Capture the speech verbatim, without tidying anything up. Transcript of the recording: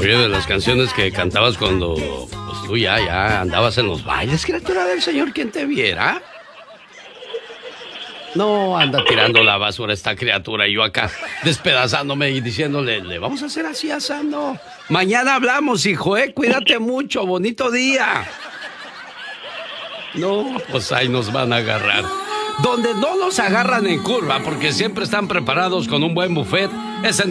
Oye, de las canciones que cantabas cuando pues, tú ya, ya andabas en los bailes, criatura del Señor, ¿quién te viera? No, anda tirando la basura esta criatura y yo acá despedazándome y diciéndole, le vamos a hacer así asando. Mañana hablamos, hijo, eh, cuídate mucho, bonito día. No, pues ahí nos van a agarrar. Donde no los agarran en curva, porque siempre están preparados con un buen buffet, es en